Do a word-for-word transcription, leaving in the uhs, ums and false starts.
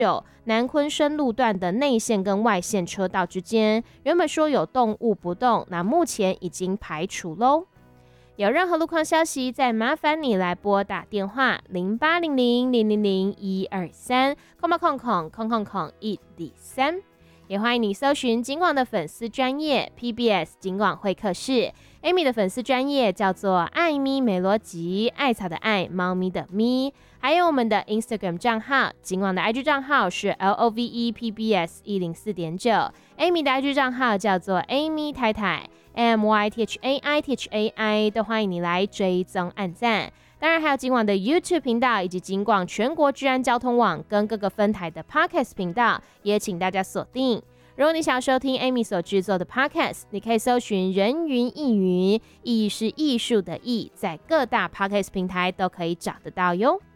有南昆深路段的内线跟外线车道之间，原本说有动物不动，那目前已经排除喽。有任何路况消息，再麻烦你来拨打电话零八零零零零零一二三空八空空空空空一零三。也欢迎你搜寻警广的粉丝专页 P B S 警广会客室 ，Amy 的粉丝专页叫做艾咪美罗吉，艾草的艾，猫咪的咪，还有我们的 Instagram 账号，警广的 I G 账号是 L O V E P B S 一零四点九 ，Amy 的 I G 账号叫做 Amy 太太 M Y T H A I T H A I， 都欢迎你来追踪按赞。当然还有警广的 YouTube 频道，以及警广全国治安交通网跟各个分台的 Podcast 频道，也请大家锁定。如果你想收听 Amy 所制作的 Podcast， 你可以搜寻人云亦云，意是艺术的艺，在各大 Podcast 平台都可以找得到哟。